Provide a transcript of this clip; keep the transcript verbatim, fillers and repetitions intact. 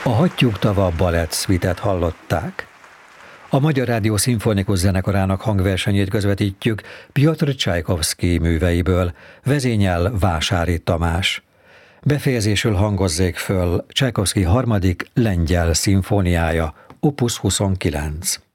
A Hattyúk-tava balett szvitet hallották. A Magyar Rádió Szimfonikus Zenekarának hangversenyét közvetítjük Pjotr Csajkovszkij műveiből, vezényel Vásári Tamás. Befejezésül hangozzék föl Csajkovszkij harmadik lengyel szimfóniája, opus huszonkilenc.